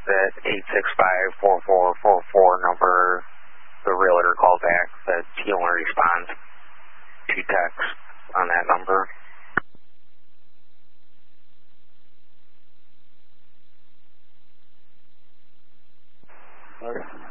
that 865-4444 number, the realtor called back, that he only responds to text on that number. Okay.